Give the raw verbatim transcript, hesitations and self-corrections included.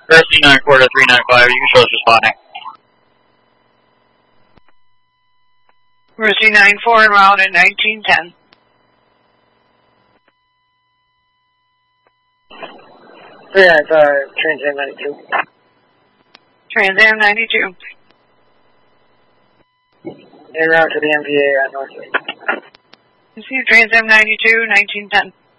Rescue nine quarter three nine five, you can show us responding. Rescue nine four en route at nineteen ten. Yeah, it's uh, Trans Am ninety-two. Trans Am ninety-two. En route to the M P A at Northwest. Rescue Trans Am ninety-two, nineteen ten.